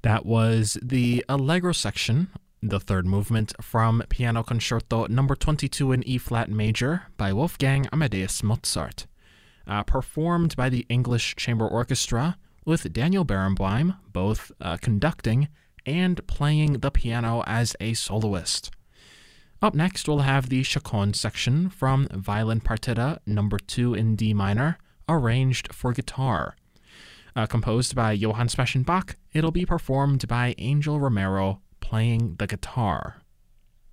That was the Allegro section, the third movement from Piano Concerto number 22 in E-flat major by Wolfgang Amadeus Mozart, performed by the English Chamber Orchestra with Daniel Barenboim both conducting and playing the piano as a soloist. Up next, we'll have the Chaconne section from Violin Partita number 2 in D minor, arranged for guitar. Composed by Johann Sebastian Bach, it'll be performed by Angel Romero playing the guitar.